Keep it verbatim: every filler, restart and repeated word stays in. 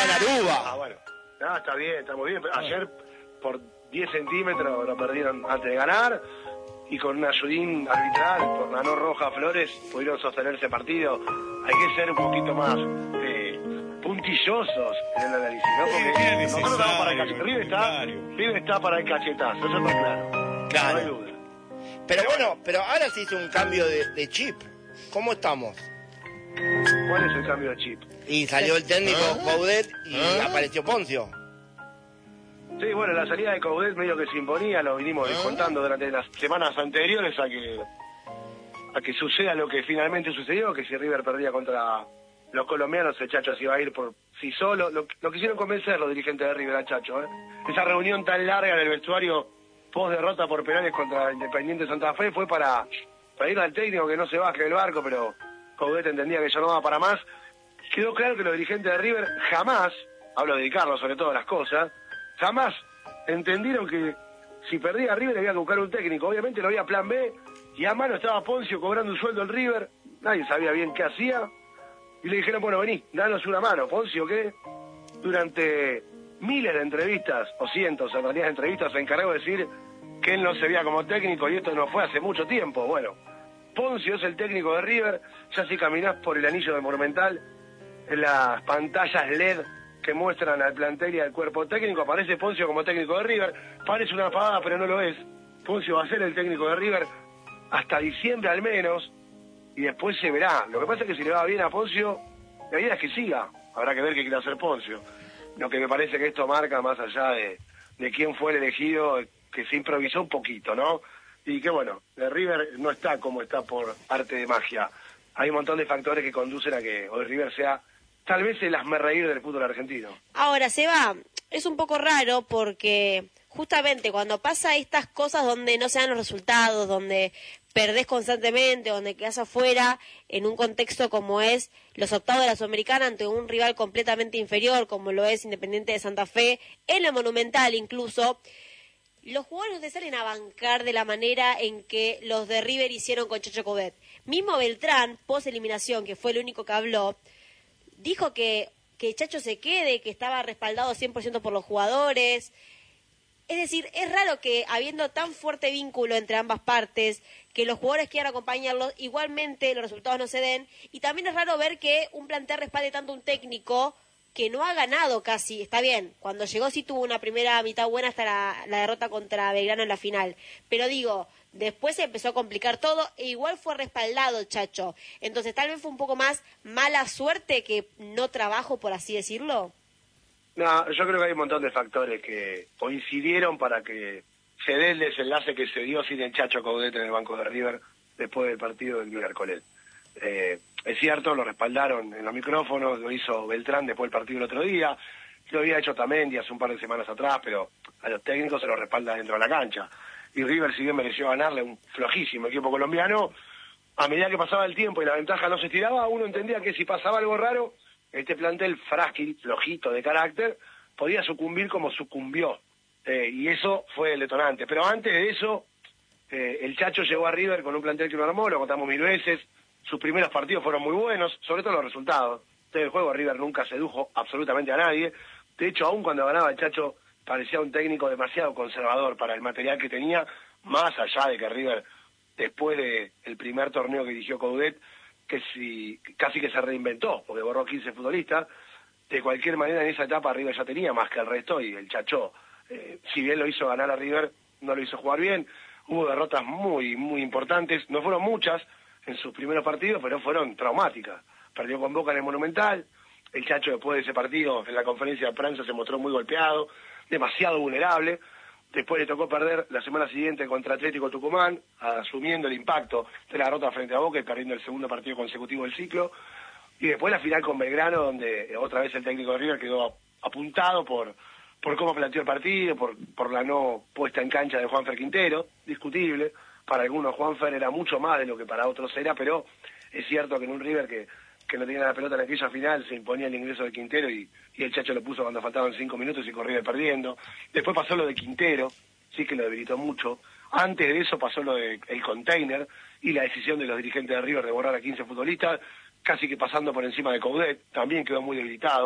en Aruba. Ah, bueno. No, está bien, está muy bien. Pero ayer, por diez centímetros, lo perdieron antes de ganar. Y con un ayudín arbitral, por la no roja Flores, pudieron sostener ese partido. Hay que ser un poquito más eh, puntillosos en el análisis, ¿no? Porque nosotros estamos para el cachetazo. River está, River está para el cachetazo, eso está claro. Claro. No hay duda. Pero bueno, pero ahora se hizo un cambio de, de chip. ¿Cómo estamos? ¿Cuál es el cambio de chip? Y salió el técnico Coudet y apareció Poncio. Sí, bueno, la salida de Coudet medio que se imponía, lo vinimos contando durante las semanas anteriores a que a que suceda lo que finalmente sucedió, que si River perdía contra los colombianos, el Chacho se iba a ir por sí solo. Lo, lo quisieron convencer los dirigentes de River al Chacho, ¿eh? Esa reunión tan larga en el vestuario post derrota por penales contra Independiente Santa Fe fue para, para ir al técnico que no se baje del barco, pero Coudet entendía que ya no daba para más. Quedó claro que los dirigentes de River jamás, hablo de Di Carlo sobre todas las cosas, jamás entendieron que si perdía River había que buscar un técnico. Obviamente no había plan B, y a mano estaba Poncio cobrando un sueldo en River, nadie sabía bien qué hacía, y le dijeron, bueno, vení, danos una mano. Poncio, que durante miles de entrevistas, o cientos en realidad de entrevistas, se encargó de decir que él no se veía como técnico, y esto no fue hace mucho tiempo. Bueno, Poncio es el técnico de River. Ya si caminás por el anillo del Monumental, en las pantallas L E D que muestran al plantel y al cuerpo técnico, aparece Poncio como técnico de River. Parece una pavada, pero no lo es. Poncio va a ser el técnico de River hasta diciembre al menos, y después se verá. Lo que pasa es que si le va bien a Poncio, la idea es que siga. Habrá que ver qué quiere hacer Poncio. Lo que me parece que esto marca, más allá de, de quién fue el elegido, que se improvisó un poquito, ¿no? Y que bueno, de River no está como está por arte de magia. Hay un montón de factores que conducen a que hoy River sea tal vez el hazmerreír del fútbol argentino. Ahora, Seba, es un poco raro porque justamente cuando pasa estas cosas donde no se dan los resultados, donde perdés constantemente, donde quedás afuera, en un contexto como es los octavos de la Sudamericana ante un rival completamente inferior, como lo es Independiente de Santa Fe, en la Monumental incluso, los jugadores no te salen a bancar de la manera en que los de River hicieron con Chacho Coudet. Mismo Beltrán, post eliminación, que fue el único que habló, dijo que, que Chacho se quede, que estaba respaldado cien por ciento por los jugadores. Es decir, es raro que habiendo tan fuerte vínculo entre ambas partes, que los jugadores quieran acompañarlos, igualmente los resultados no se den. Y también es raro ver que un plantel respalde tanto un técnico que no ha ganado casi. Está bien, cuando llegó sí tuvo una primera mitad buena hasta la, la derrota contra Belgrano en la final. Pero digo, después se empezó a complicar todo e igual fue respaldado Chacho. Entonces tal vez fue un poco más mala suerte que no trabajo, por así decirlo. No, yo creo que hay un montón de factores que coincidieron para que se dé el desenlace que se dio sin el Chacho Coudet en el banco de River después del partido del miércoles. Eh, es cierto, lo respaldaron en los micrófonos, lo hizo Beltrán después del partido el otro día, lo había hecho Tamendi hace un par de semanas atrás, pero a los técnicos se lo respalda dentro de la cancha. Y River, si bien mereció ganarle un flojísimo equipo colombiano, a medida que pasaba el tiempo y la ventaja no se estiraba, uno entendía que si pasaba algo raro, este plantel frágil, flojito de carácter, podía sucumbir como sucumbió. Eh, y eso fue el detonante. Pero antes de eso, eh, el Chacho llegó a River con un plantel que lo armó, lo contamos mil veces. Sus primeros partidos fueron muy buenos, sobre todo los resultados. En el juego River nunca sedujo absolutamente a nadie. De hecho, aún cuando ganaba el Chacho, parecía un técnico demasiado conservador para el material que tenía, más allá de que River, después del primer torneo que dirigió Coudet, que si casi que se reinventó, porque borró quince futbolistas. De cualquier manera, en esa etapa River ya tenía más que el resto, y el Chacho, eh, si bien lo hizo ganar a River, no lo hizo jugar bien. Hubo derrotas muy, muy importantes, no fueron muchas en sus primeros partidos, pero fueron traumáticas. Perdió con Boca en el Monumental, el Chacho después de ese partido, en la conferencia de prensa, se mostró muy golpeado, demasiado vulnerable. Después le tocó perder la semana siguiente contra Atlético Tucumán, asumiendo el impacto de la derrota frente a Boca y perdiendo el segundo partido consecutivo del ciclo. Y después la final con Belgrano, donde otra vez el técnico de River quedó apuntado por, por cómo planteó el partido, por, por la no puesta en cancha de Juanfer Quintero, discutible. Para algunos Juanfer era mucho más de lo que para otros era, pero es cierto que en un River que, que no tenía la pelota en aquella final se imponía el ingreso de Quintero y, y el Chacho lo puso cuando faltaban cinco minutos y con River perdiendo. Después pasó lo de Quintero, sí que lo debilitó mucho. Antes de eso pasó lo de el container y la decisión de los dirigentes de River de borrar a quince futbolistas, casi que pasando por encima de Coudet, también quedó muy debilitado.